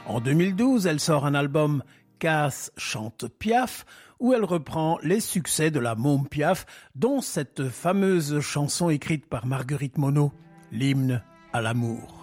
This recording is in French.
En 2012, elle sort un album Cass chante Piaf, où elle reprend les succès de la môme Piaf, dont cette fameuse chanson écrite par Marguerite Monod, l'hymne à l'amour.